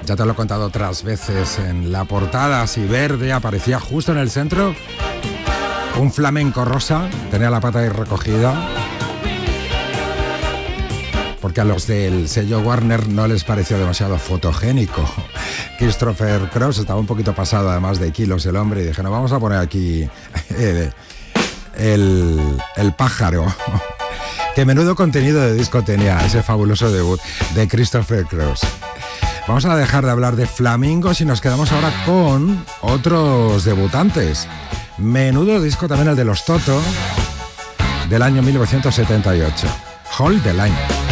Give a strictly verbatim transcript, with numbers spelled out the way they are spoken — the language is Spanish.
Ya te lo he contado otras veces, en la portada así verde aparecía justo en el centro un flamenco rosa, tenía la pata ahí recogida, porque a los del sello Warner no les pareció demasiado fotogénico. Christopher Cross estaba un poquito pasado además de kilos el hombre y dije, no, vamos a poner aquí el, el, el pájaro. Qué menudo contenido de disco tenía ese fabuloso debut de Christopher Cross. Vamos a dejar de hablar de flamingos y nos quedamos ahora con otros debutantes. Menudo disco también el de los Toto, del año mil novecientos setenta y ocho. Hold the Line.